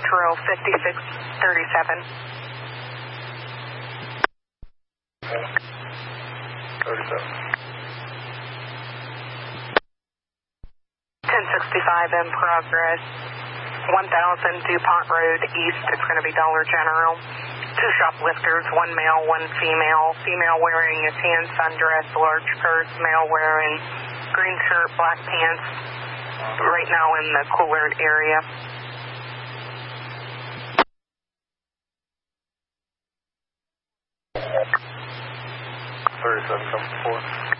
Metro 5637. 1065 in progress. 1000 DuPont Road East. It's going to be Dollar General. 2 shoplifters, 1 male, 1 female. Female wearing a tan sundress, large purse. Male wearing green shirt, black pants. Right now in the cooler area. 3774.